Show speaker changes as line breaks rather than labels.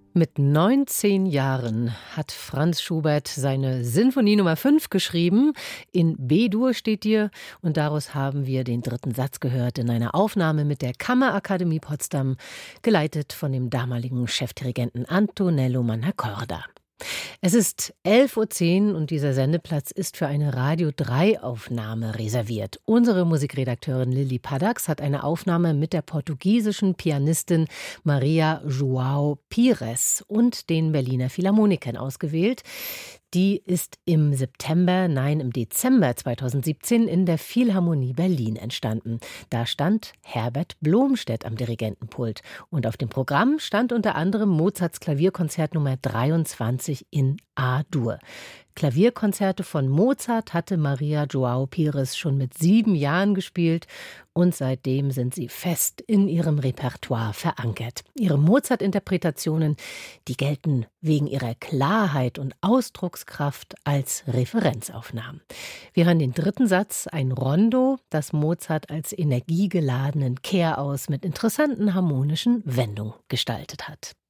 Mit 19 Jahren hat Franz Schubert seine Sinfonie Nummer 5 geschrieben. In B-Dur steht die und daraus haben wir den dritten Satz gehört in einer Aufnahme mit der Kammerakademie Potsdam, geleitet von dem damaligen Chefdirigenten Antonello Mannacorda. Es ist 11:10 Uhr und dieser Sendeplatz ist für eine Radio-3-Aufnahme reserviert. Unsere Musikredakteurin Lilly Paddax hat eine Aufnahme mit der portugiesischen Pianistin Maria João Pires und den Berliner Philharmonikern ausgewählt. Die ist im Dezember 2017 in der Philharmonie Berlin entstanden. Da stand Herbert Blomstedt am Dirigentenpult. Und auf dem Programm stand unter anderem Mozarts Klavierkonzert Nummer 23 in A-Dur. Klavierkonzerte von Mozart hatte Maria João Pires schon mit 7 Jahren gespielt und seitdem sind sie fest in ihrem Repertoire verankert. Ihre Mozart-Interpretationen, die gelten wegen ihrer Klarheit und Ausdruckskraft als Referenzaufnahmen. Wir hören den dritten Satz, ein Rondo, das Mozart als energiegeladenen Kehraus mit interessanten harmonischen Wendungen gestaltet hat.